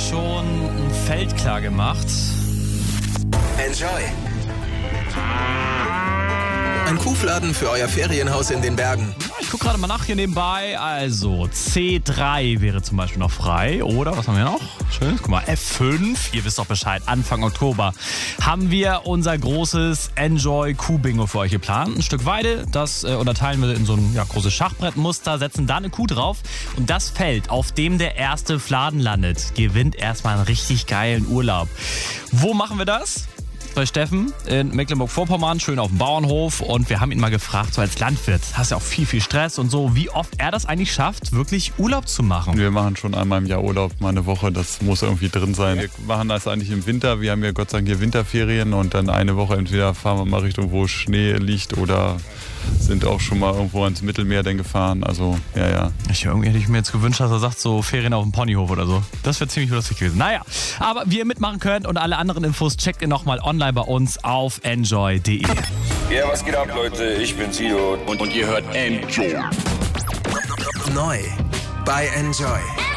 schon ein Feld klar gemacht. Enjoy. Ein Kuhfladen für euer Ferienhaus in den Bergen. Ich gucke gerade mal nach hier nebenbei. Also C3 wäre zum Beispiel noch frei. Oder was haben wir noch? Schön, guck mal, F5. Ihr wisst doch Bescheid, Anfang Oktober haben wir unser großes Enjoy Kuh-Bingo für euch geplant. Ein Stück Weide, das unterteilen wir in so ein großes Schachbrettmuster, setzen da eine Kuh drauf. Und das Feld, auf dem der erste Fladen landet, gewinnt erstmal einen richtig geilen Urlaub. Wo machen wir das? Bei Steffen in Mecklenburg-Vorpommern, schön auf dem Bauernhof. Und wir haben ihn mal gefragt, so als Landwirt, hast ja auch viel Stress und so, wie oft er das eigentlich schafft, wirklich Urlaub zu machen. Wir machen schon einmal im Jahr Urlaub, mal eine Woche, das muss irgendwie drin sein. Wir machen das eigentlich im Winter, wir haben ja Gott sei Dank hier Winterferien und dann eine Woche entweder fahren wir mal Richtung, wo Schnee liegt oder sind auch schon mal irgendwo ans Mittelmeer denn gefahren, also ja. Irgendwie hätte ich mir jetzt gewünscht, dass er sagt, so Ferien auf dem Ponyhof oder so. Das wäre ziemlich lustig gewesen. Naja, aber wie ihr mitmachen könnt und alle anderen Infos checkt ihr nochmal online bei uns auf enjoy.de. Ja, was geht ab, Leute? Ich bin Sido. Und ihr hört Enjoy. Neu bei Enjoy.